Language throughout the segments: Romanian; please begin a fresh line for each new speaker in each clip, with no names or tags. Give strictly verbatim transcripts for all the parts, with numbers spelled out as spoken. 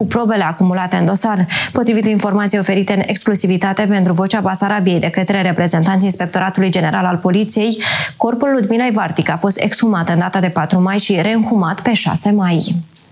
probele acumulate în dosar. Potrivit informației oferite în exclusivitate pentru Vocea Basarabiei de către reprezentanții Inspectoratului General al Poliției, corpul Ludmilei Vartic a fost exhumat în data de patru mai și reînhumat pe șase mai.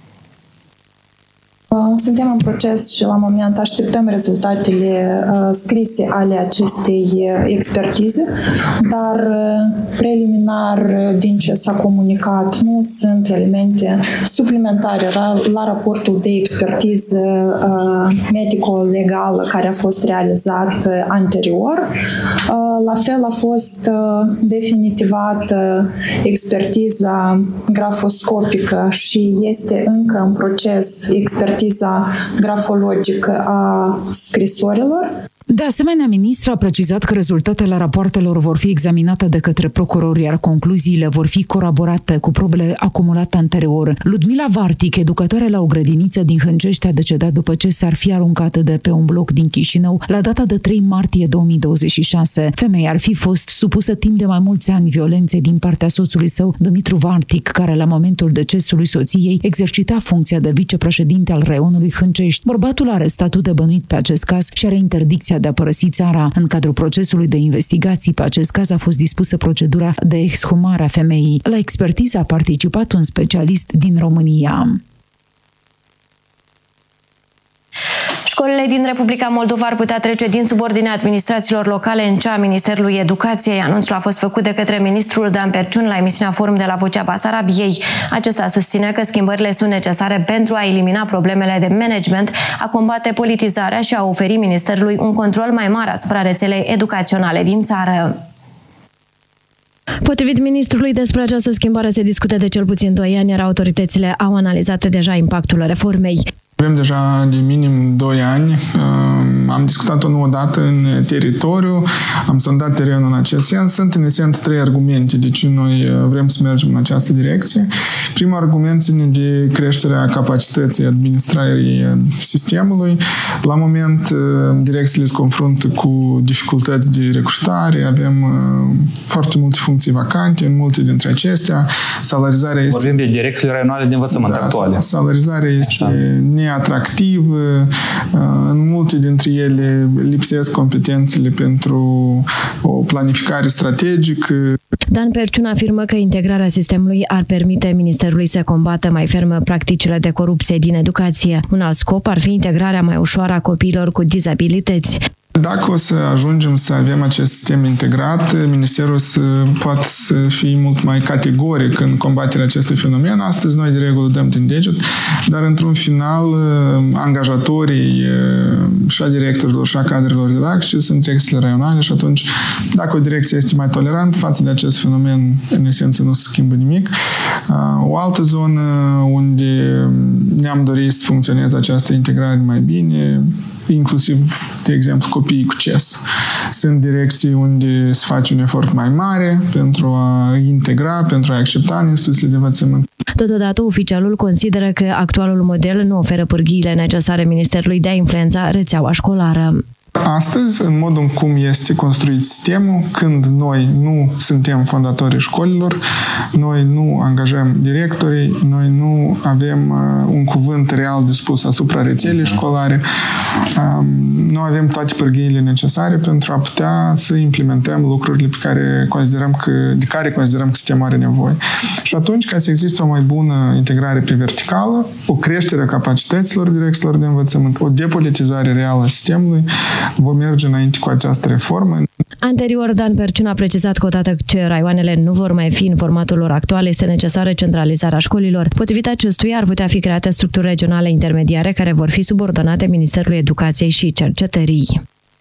Suntem în proces și la moment așteptăm rezultatele scrise ale acestei expertize, dar preliminar din ce s-a comunicat nu sunt elemente suplimentare la, la raportul de expertiză medico-legală care a fost realizat anterior. La fel a fost definitivată expertiza grafoscopică și este încă în proces expertiza grafologică a scrisorilor.
De asemenea, ministrul a precizat că rezultatele rapoartelor vor fi examinate de către procurori, iar concluziile vor fi coroborate cu probele acumulate anterior. Ludmila Vartic, educatoare la o grădiniță din Hâncești, a decedat după ce s-ar fi aruncat de pe un bloc din Chișinău la data de trei martie două mii douăzeci și șase. Femeia ar fi fost supusă timp de mai mulți ani violenței din partea soțului său, Dumitru Vartic, care la momentul decesului soției exercita funcția de vicepreședinte al reionului Hâncești. Bărbatul are statut de bănuit pe acest caz și are interdicția de a părăsi țara. În cadrul procesului de investigații pe acest caz a fost dispusă procedura de exhumare a femeii. La expertiză a participat un specialist din România.
Școlile din Republica Moldova ar putea trece din subordinea administrațiilor locale în cea a Ministerului Educației. Anunțul a fost făcut de către ministrul Dan Perciun la emisiunea Forum de la Vocea Basarabiei. Acesta susține că schimbările sunt necesare pentru a elimina problemele de management, a combate politizarea și a oferi Ministerului un control mai mare asupra rețelei educaționale din țară. Potrivit ministrului, despre această schimbare se discută de cel puțin doi ani, iar autoritățile au analizat deja impactul reformei.
Avem deja de minim doi ani, am discutat o nouă dată în teritoriu, am sondat terenul în acest sens. Sunt în esență trei argumente de ce noi vrem să mergem în această direcție. Primul argument ține de creșterea capacității administrării sistemului. La moment, direcțiile se confruntă cu dificultăți de recrutare, avem foarte multe funcții vacante în multe dintre acestea. Salarizarea este...
Vorbim de direcțiile raionale de învățământ
da,
actuale.
Salarizarea este neatractiv, în multe dintre ele lipsesc competențele pentru o planificare strategică.
Dan Perciun afirmă că integrarea sistemului ar permite Ministerului să combată mai ferm practicile de corupție din educație. Un alt scop ar fi integrarea mai ușoară a copiilor cu dizabilități.
Dacă o să ajungem să avem acest sistem integrat, Ministerul să poate să fie mult mai categoric în combaterea acestui fenomen. Astăzi noi de regulă dăm din deget, dar într-un final angajatorii și a directorilor și a cadrelor didactice sunt direcțiile raionale și atunci dacă o direcție este mai tolerantă față de acest fenomen, în esență nu se schimbă nimic. O altă zonă unde ne-am dorit să funcționeze această integrare mai bine, inclusiv, de exemplu, copiii cu C E S. Sunt direcții unde se face un efort mai mare pentru a integra, pentru a accepta în instituțiile de învățământ.
Totodată, oficialul consideră că actualul model nu oferă pârghiile necesare Ministerului de a influența rețeaua școlară.
Astăzi, în modul în cum este construit sistemul, când noi nu suntem fondatorii școlilor, noi nu angajăm directorii, noi nu avem uh, un cuvânt real de spus asupra rețelei școlare, um, nu avem toate pârghiile necesare pentru a putea să implementăm lucrurile pe care considerăm că, de care considerăm că sistemul are nevoie. Și atunci, ca să existe o mai bună integrare pe verticală, o creștere a capacităților direcțiilor de învățământ, o depolitizare reală a sistemului, vom merge înainte cu această reformă.
Anterior, Dan Perciun a precizat că odată ce raioanele nu vor mai fi în formatul lor actual, este necesară centralizarea școlilor. Potrivit acestuia, ar putea fi create structuri regionale intermediare care vor fi subordonate Ministerului Educației și Cercetării.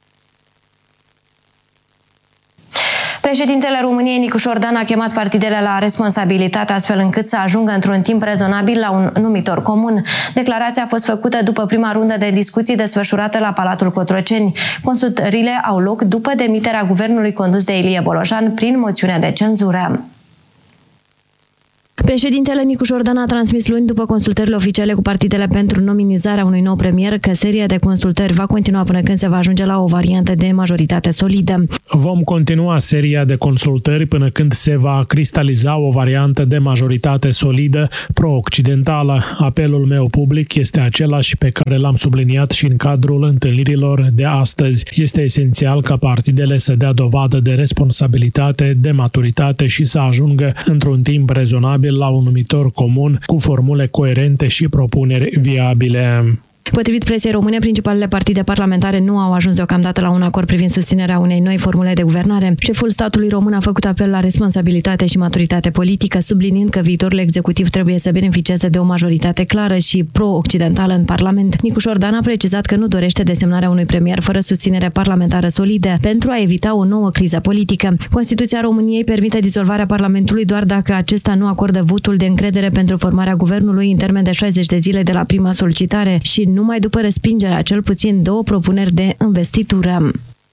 Președintele României, Nicu Șordan, a chemat partidele la responsabilitate astfel încât să ajungă într-un timp rezonabil la un numitor comun. Declarația a fost făcută după prima rundă de discuții desfășurată la Palatul Cotroceni. Consultările au loc după demiterea guvernului condus de Ilie Bolojan prin moțiune de cenzură. Președintele Nicu Șordan a transmis luni, după consultările oficiale cu partidele pentru nominalizarea unui nou premier, că seria de consultări va continua până când se va ajunge la o variantă de majoritate solidă.
Vom continua seria de consultări până când se va cristaliza o variantă de majoritate solidă pro-occidentală. Apelul meu public este același pe care l-am subliniat și în cadrul întâlnirilor de astăzi. Este esențial ca partidele să dea dovadă de responsabilitate, de maturitate și să ajungă într-un timp rezonabil la un numitor comun cu formule coerente și propuneri viabile.
Potrivit presiei române, principalele partide parlamentare nu au ajuns deocamdată la un acord privind susținerea unei noi formule de guvernare. Șeful statului român a făcut apel la responsabilitate și maturitate politică, subliniind că viitorul executiv trebuie să beneficieze de o majoritate clară și pro-occidentală în Parlament. Nicu Șordan a precizat că nu dorește desemnarea unui premier fără susținere parlamentară solidă pentru a evita o nouă criză politică. Constituția României permite dizolvarea Parlamentului doar dacă acesta nu acordă votul de încredere pentru formarea guvernului în termen de șaizeci de zile de la prima solicitare și numai după respingerea cel puțin două propuneri de investitură.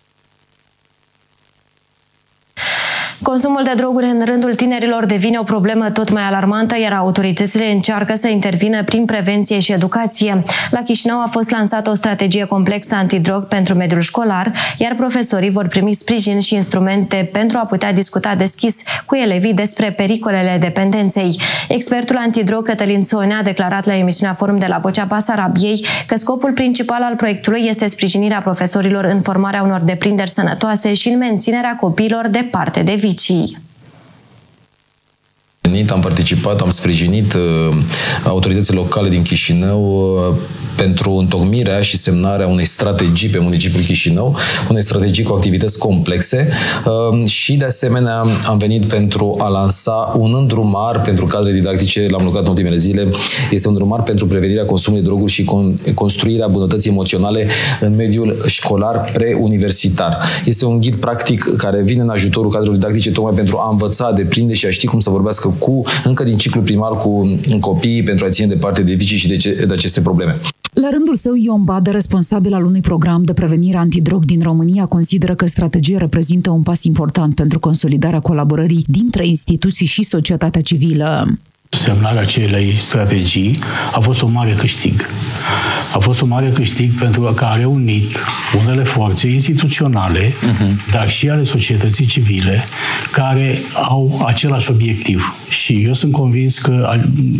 Consumul de droguri în rândul tinerilor devine o problemă tot mai alarmantă, iar autoritățile încearcă să intervină prin prevenție și educație. La Chișinău a fost lansată o strategie complexă antidrog pentru mediul școlar, iar profesorii vor primi sprijin și instrumente pentru a putea discuta deschis cu elevii despre pericolele dependenței. Expertul antidrog Cătălin Țonea a declarat la emisiunea Forum de la Vocea Basarabiei că scopul principal al proiectului este sprijinirea profesorilor în formarea unor deprinderi sănătoase și în menținerea copiilor departe de vicii.
Am participat, am sprijinit uh, autoritățile locale din Chișinău uh, pentru întocmirea și semnarea unei strategii pe municipiul Chișinău, unei strategii cu activități complexe uh, și, de asemenea, am venit pentru a lansa un îndrumar pentru cadre didactice, l-am lucrat în ultimele zile, este un îndrumar pentru prevenirea consumului de droguri și con- construirea bunătății emoționale în mediul școlar preuniversitar. Este un ghid practic care vine în ajutorul cadrelor didactice tocmai pentru a învăța, a deprinde și a ști cum să vorbească cu, încă din ciclul primar cu copiii pentru a ține departe de vicii și de, ce, de aceste probleme.
La rândul său, Ion Badă, responsabil al unui program de prevenire antidrog din România, consideră că strategia reprezintă un pas important pentru consolidarea colaborării dintre instituții și societatea civilă.
Semnarea acelei strategii a fost un mare câștig. A fost un mare câștig pentru că a reunit unele forțe instituționale, uh-huh. dar și ale societății civile, care au același obiectiv. Și eu sunt convins că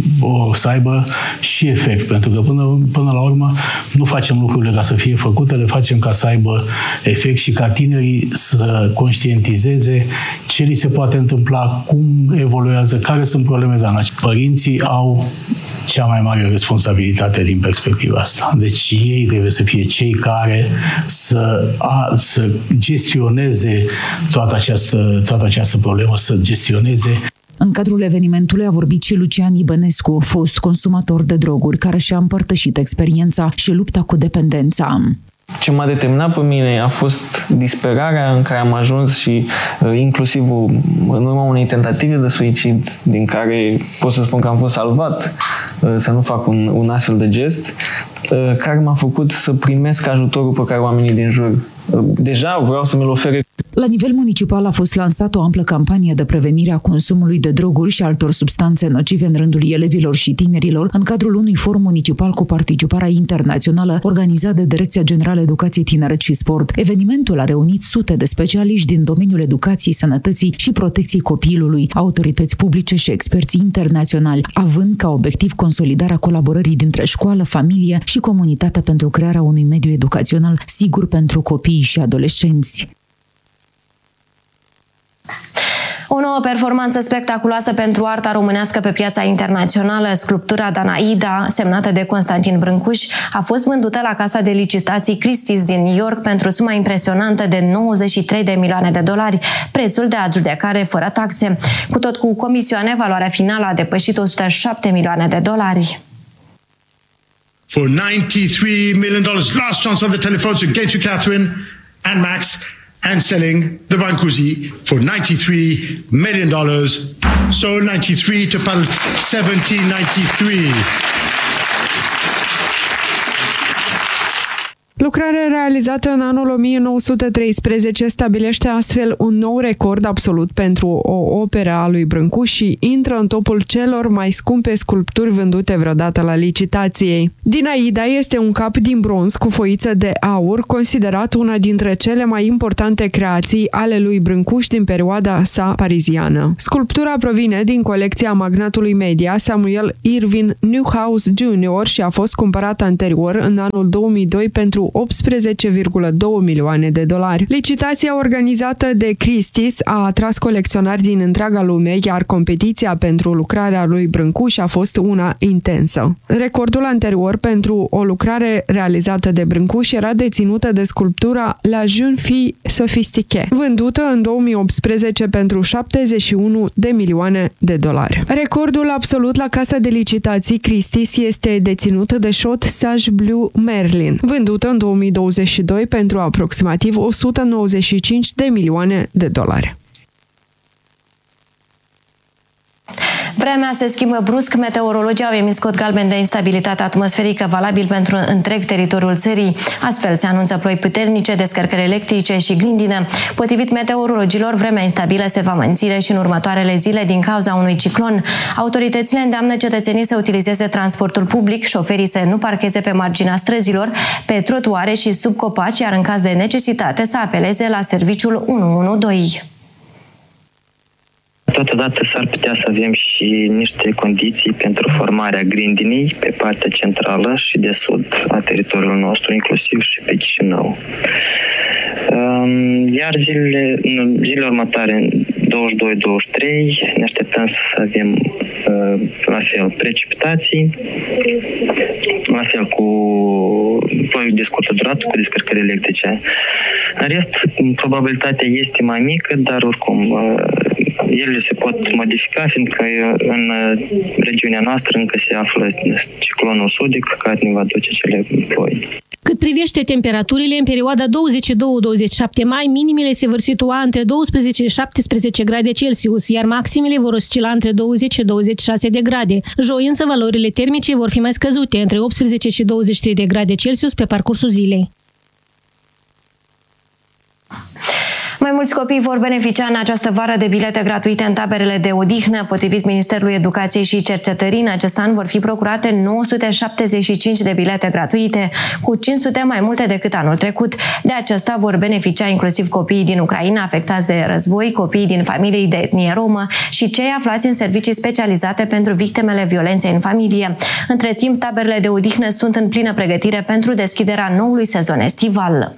o să aibă și efect, pentru că până, până la urmă nu facem lucrurile ca să fie făcute, le facem ca să aibă efect și ca tinerii să conștientizeze ce li se poate întâmpla, cum evoluează, care sunt problemele de analiz. Părinții au cea mai mare responsabilitate din perspectiva asta. Deci ei trebuie să fie cei care să, a, să gestioneze toată această, toată această problemă, să gestioneze.
În cadrul evenimentului a vorbit și Lucian Ibănescu, fost consumator de droguri, care și-a împărtășit experiența și lupta cu dependența.
Ce m-a determinat pe mine a fost disperarea în care am ajuns și uh, inclusiv în urma unei tentative de suicid, din care pot să spun că am fost salvat uh, să nu fac un, un astfel de gest, uh, care m-a făcut să primesc ajutorul pe care oamenii din jur uh, deja vreau să mi-l ofere.
La nivel municipal a fost lansată o amplă campanie de prevenire a consumului de droguri și altor substanțe nocive în rândul elevilor și tinerilor, în cadrul unui forum municipal cu participarea internațională organizat de Direcția Generală Educație, Tineret și Sport. Evenimentul a reunit sute de specialiști din domeniul educației, sănătății și protecției copilului, autorități publice și experți internaționali, având ca obiectiv consolidarea colaborării dintre școală, familie și comunitate pentru crearea unui mediu educațional sigur pentru copii și adolescenți.
O nouă performanță spectaculoasă pentru arta românească pe piața internațională, sculptura Danaida, semnată de Constantin Brâncuș, a fost vândută la casa de licitații Christie's din New York pentru suma impresionantă de nouăzeci și trei de milioane de dolari, prețul de adjudecare fără taxe. Cu tot cu comisioane, valoarea finală a depășit o sută șapte milioane de dolari.
For ninety-three million dollars, last chance on the telephone to get you Catherine and Max, and selling the Brancusi for ninety-three million dollars. So ninety-three to pal seventeen ninety-three.
Lucrarea realizată în anul o mie nouă sute treisprezece stabilește astfel un nou record absolut pentru o operă a lui Brâncuș și intră în topul celor mai scumpe sculpturi vândute vreodată la licitație. Dinaida este un cap din bronz cu foiță de aur, considerat una dintre cele mai importante creații ale lui Brâncuș din perioada sa pariziană. Sculptura provine din colecția magnatului media Samuel Irvin Newhouse junior și a fost cumpărată anterior în anul două mii doi pentru optsprezece virgulă doi milioane de dolari. Licitația organizată de Christie's a atras colecționari din întreaga lume, iar competiția pentru lucrarea lui Brâncuș a fost una intensă. Recordul anterior pentru o lucrare realizată de Brâncuș era deținută de sculptura La Jeune Fille Sophistiquée, vândută în două mii optsprezece pentru șaptezeci și unu de milioane de dolari. Recordul absolut la casa de licitații Christie's este deținut de Shot Sage Blue Merlin, vândută în două mii douăzeci și doi pentru aproximativ o sută nouăzeci și cinci de milioane de dolari.
Vremea se schimbă brusc, meteorologii au emis cod galben de instabilitate atmosferică valabil pentru întreg teritoriul țării. Astfel se anunță ploi puternice, descărcări electrice și grindină. Potrivit meteorologilor, vremea instabilă se va menține și în următoarele zile din cauza unui ciclon. Autoritățile îndeamnă cetățenii să utilizeze transportul public, șoferii să nu parcheze pe marginea străzilor, pe trotuare și sub copaci, iar în caz de necesitate să apeleze la serviciul unu unu doi.
Totodată s-ar putea să avem și niște condiții pentru formarea grindinii pe partea centrală și de sud a teritoriului nostru, inclusiv și pe Chișinău. Iar zilele, zilele următoare, douăzeci și doi douăzeci și trei, ne așteptăm să avem la fel precipitații, la fel cu ploi de scurtă durată, cu descărcări electrice. În rest, probabilitatea este mai mică, dar oricum ele se pot modifica, fiindcă în regiunea noastră încă se află ciclonul sudic care ne va duce cele ploi.
Cât privește temperaturile, în perioada douăzeci și doi douăzeci și șapte mai, minimele se vor situa între douăsprezece și șaptesprezece grade Celsius, iar maximele vor oscila între douăzeci și douăzeci și șase de grade. Joi însă valorile termice vor fi mai scăzute, între optsprezece și douăzeci și trei de grade Celsius pe parcursul zilei.
Mai mulți copii vor beneficia în această vară de bilete gratuite în taberele de odihnă. Potrivit Ministerului Educației și Cercetării, în acest an vor fi procurate nouă sute șaptezeci și cinci de bilete gratuite, cu cinci sute mai multe decât anul trecut. De acesta vor beneficia inclusiv copiii din Ucraina afectați de război, copiii din familii de etnie romă și cei aflați în servicii specializate pentru victimele violenței în familie. Între timp, taberele de odihnă sunt în plină pregătire pentru deschiderea noului sezon estival.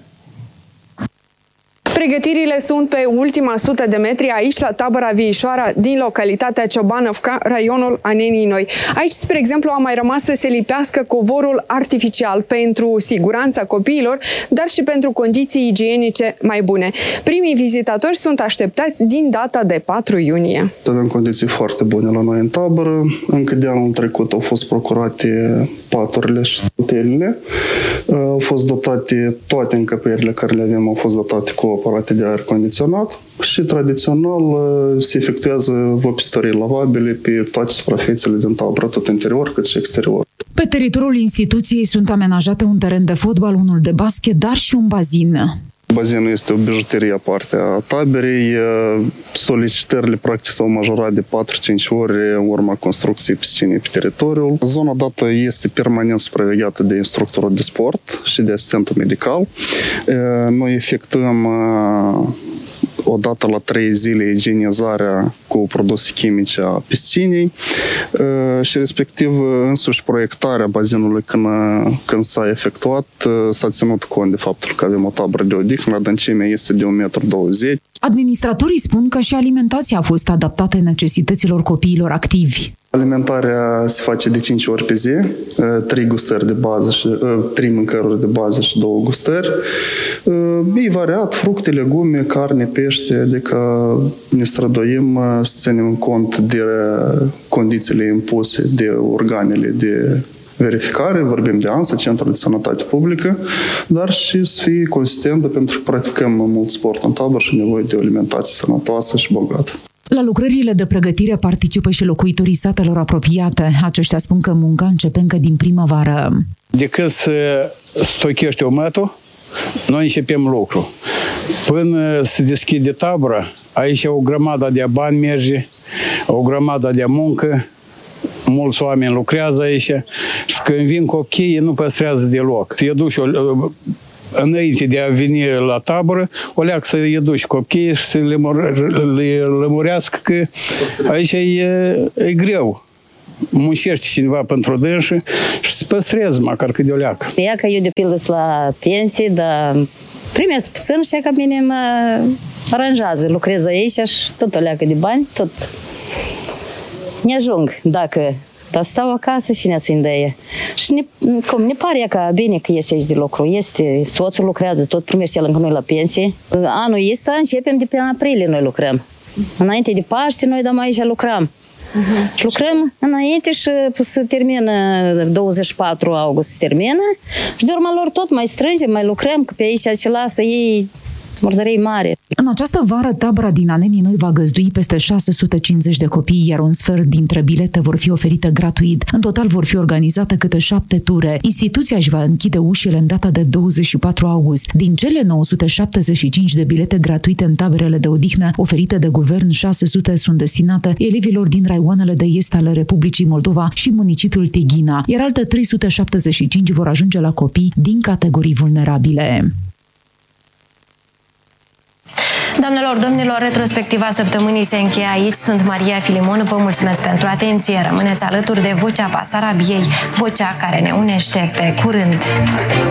Pregătirile sunt pe ultima sută de metri aici la tabăra Viișoara din localitatea Ciobanovca, raionul Anenii Noi. Aici, spre exemplu, a mai rămas să se lipească covorul artificial pentru siguranța copiilor, dar și pentru condiții igienice mai bune. Primii vizitatori sunt așteptați din data de patru iunie.
Avem condiții foarte bune la noi în tabără. Încă de anul trecut au fost procurate paturile și sătelile. Au fost dotate toate încăperile care le avem, au fost dotate cu aparate de aer condiționat și tradițional se efectuează vopsitorii lavabile pe toate suprafețele din tabără, atât interior cât și exterior.
Pe teritoriul instituției sunt amenajate un teren de fotbal, unul de basket, dar și un bazin.
Bazinul este o bijuterie aparte a taberei. Solicitările practic s-au majorat de patru-cinci ori în urma construcției piscinei pe teritoriul. Zona dată este permanent supravegheată de instructorul de sport și de asistentul medical. Noi efectuăm o dată la trei zile igienizarea cu produse chimice a piscinei și respectiv însuși proiectarea bazinului când, când s-a efectuat s-a ținut cont de faptul că avem o tabără de odihnă, adâncimea este de un metru douăzeci.
Administratorii spun că și alimentația a fost adaptată necesităților copiilor activi.
Alimentarea se face de cinci ori pe zi, trei gustări de bază și trei mâncăruri de bază și două gustări. E variat, fructe, legume, carne, pește, adică ne străduim să ținem cont de condițiile impuse de organele de verificare, vorbim de ANSA, Centrul de Sănătate Publică, dar și să fie consistentă pentru că practicăm mult sport în tabără și nevoie de o alimentație sănătoasă și bogată.
La lucrările de pregătire participă și locuitorii satelor apropiate. Aceștia spun că munca începe încă din primăvară.
De când se stochește omătul, noi începem lucru. Până se deschide tabăra, aici o grămadă de bani merge, o grămadă de muncă, mulți oameni lucrează aici și când vin copiii nu păstrează deloc. Te duci o, înainte de a veni la tabără, o leacă să-i duci copiii și să le, le lămurească că aici e, e greu. Muncește cineva pentru dânsi și se păstreze măcar cât de o leacă.
Ea că eu de pildă la pensie, dar primesc puțin și ea ca mine mă aranjează. Lucrez aici și tot o leacă de bani, tot ne ajung. Dacă dar stau acasă și ne să-i dăie. Și ne, cum, ne pare că bine că iese aici de lucru. Este, soțul lucrează, tot primește el încă noi la pensie. Anul ăsta începem de pe aprilie noi lucrăm. Înainte de Paște noi dăm aici lucrăm. Uh-huh. Lucrăm înainte și se termină douăzeci și patru august se termină și de urma lor tot mai strângem, mai lucrăm, că pe aici se lasă ei murdărei mare.
În această vară, tabăra din Anenii Noi va găzdui peste șase sute cincizeci de copii, iar un sfert dintre bilete vor fi oferite gratuit. În total vor fi organizate câte șapte ture. Instituția își va închide ușile în data de douăzeci și patru august. Din cele nouă sute șaptezeci și cinci de bilete gratuite în taberele de odihnă oferite de guvern, șase sute sunt destinate elevilor din raioanele de est ale Republicii Moldova și municipiul Tighina, iar alte trei sute șaptezeci și cinci vor ajunge la copii din categorii vulnerabile.
Doamnelor, domnilor, retrospectiva săptămânii se încheie aici. Sunt Maria Filimon, vă mulțumesc pentru atenție. Rămâneți alături de Vocea Basarabiei, vocea care ne unește. Pe curând!